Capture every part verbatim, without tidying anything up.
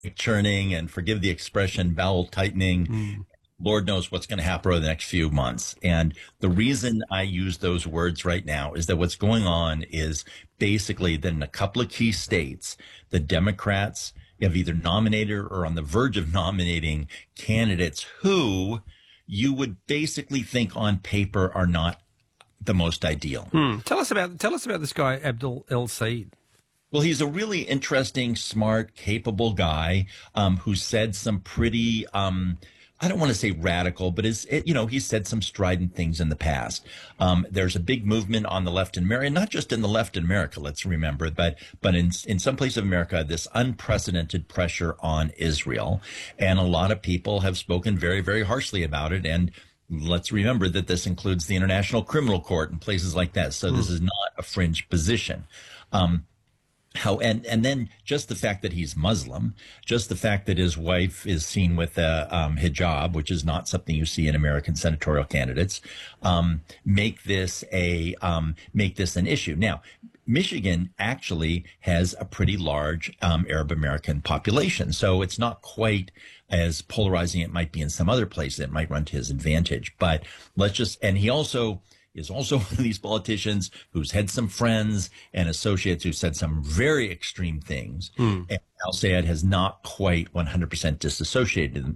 churning and, forgive the expression, bowel tightening. Mm. Lord knows what's going to happen over the next few months. And the reason I use those words right now is that what's going on is basically that in a couple of key states, the Democrats have either nominated or on the verge of nominating candidates who you would basically think on paper are not the most ideal. Hmm. Tell us about tell us about this guy, Abdul El Said. Well, he's a really interesting, smart, capable guy um, who said some pretty, um, I don't want to say radical, but is it, you know, he's said some strident things in the past. Um, there's a big movement on the left in America, not just in the left in America, let's remember, but but in in some places of America, this unprecedented pressure on Israel, and a lot of people have spoken very, very harshly about it. And let's remember that this includes the International Criminal Court and places like that. So mm. this is not a fringe position. Um, How and and then just the fact that he's Muslim, just the fact that his wife is seen with a um, hijab, which is not something you see in American senatorial candidates, um, make this a um, make this an issue. Now, Michigan actually has a pretty large um, Arab American population, so it's not quite as polarizing as it might be in some other place that might run to his advantage. But let's just and he also. is also one of these politicians who's had some friends and associates who said some very extreme things. Mm. And Al Sayed has not quite one hundred percent disassociated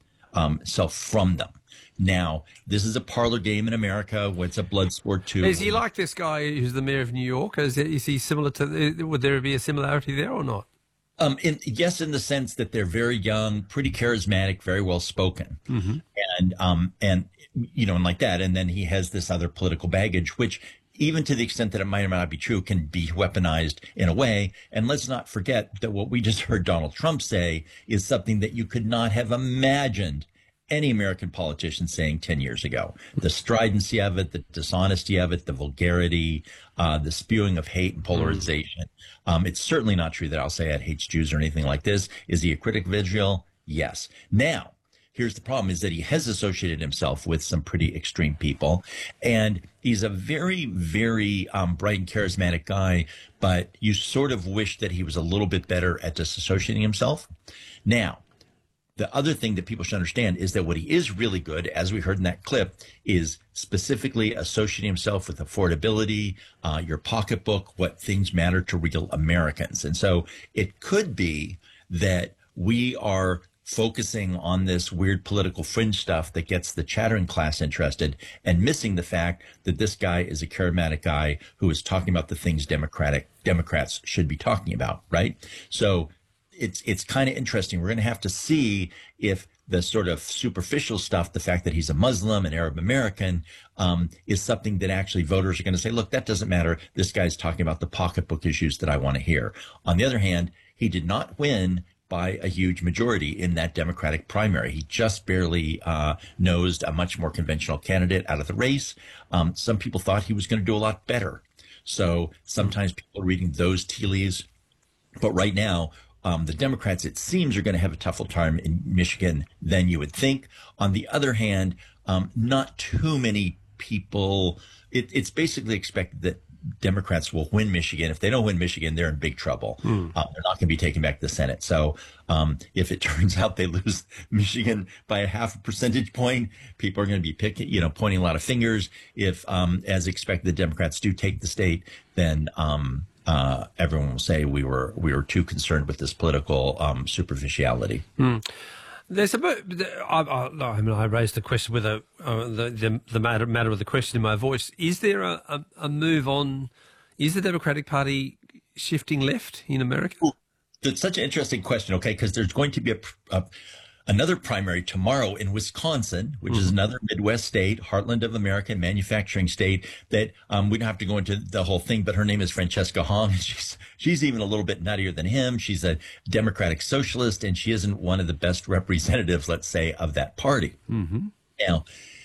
himself um, from them. Now, this is a parlor game in America. What's a blood sport too? Is he like this guy who's the mayor of New York? Is, is he similar to, would there be a similarity there or not? Um, in, yes, in the sense that they're very young, pretty charismatic, very well spoken, mm-hmm. and um, and you know, and like that. And then he has this other political baggage, which, even to the extent that it might or might not be true, can be weaponized in a way. And let's not forget that what we just heard Donald Trump say is something that you could not have imagined any American politician saying ten years ago. The stridency of it, the dishonesty of it, the vulgarity, uh, the spewing of hate and polarization. Mm. Um, it's certainly not true that Al Sayed hates Jews or anything like this. Is he a critic of Israel? Yes. Now, here's the problem, is that he has associated himself with some pretty extreme people. And he's a very, very um, bright and charismatic guy, but you sort of wish that he was a little bit better at disassociating himself. Now, the other thing that people should understand is that what he is really good, as we heard in that clip, is specifically associating himself with affordability, uh, your pocketbook, what things matter to real Americans. And so it could be that we are focusing on this weird political fringe stuff that gets the chattering class interested and missing the fact that this guy is a charismatic guy who is talking about the things Democratic Democrats should be talking about, right? So it's it's kind of interesting. We're going to have to see if the sort of superficial stuff, the fact that he's a Muslim and Arab American, um, is something that actually voters are going to say, look, that doesn't matter. This guy's talking about the pocketbook issues that I want to hear. On the other hand, he did not win by a huge majority in that Democratic primary. He just barely uh, nosed a much more conventional candidate out of the race. Um, some people thought he was going to do a lot better. So sometimes people are reading those tea leaves. But right now, um, the Democrats, it seems, are going to have a tougher time in Michigan than you would think. On the other hand, um, not too many people, it, it's basically expected that Democrats will win Michigan. If they don't win Michigan, they're in big trouble. Mm. Uh, they're not going to be taken back to the Senate. So um, if it turns out they lose Michigan by a half a percentage point, people are going to be picking, you know, pointing a lot of fingers. If, um, as expected, the Democrats do take the state, then um, uh, everyone will say we were we were too concerned with this political um, superficiality. Mm. There's a bit. I, I, I mean, I raised the question with a, uh, the the, the matter, matter of the question in my voice. Is there a, a, a move on? Is the Democratic Party shifting left in America? Well, it's such an interesting question. Okay, because there's going to be a, a another primary tomorrow in Wisconsin, which mm-hmm. is another Midwest state, heartland of America, manufacturing state. That um, we don't have to go into the whole thing, but her name is Francesca Hong. She's she's even a little bit nuttier than him. She's a Democratic socialist, and she isn't one of the best representatives, let's say, of that party. Mm-hmm. Now,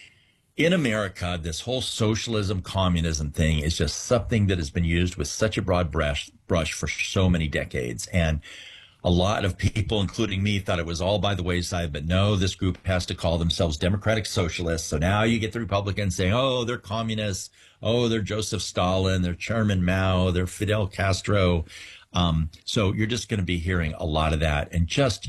in America, this whole socialism, communism thing is just something that has been used with such a broad brush, brush for so many decades. And a lot of people, including me, thought it was all by the wayside, but no, this group has to call themselves Democratic Socialists. So now you get the Republicans saying, oh, they're communists. Oh, they're Joseph Stalin. They're Chairman Mao. They're Fidel Castro. Um, so you're just going to be hearing a lot of that. And just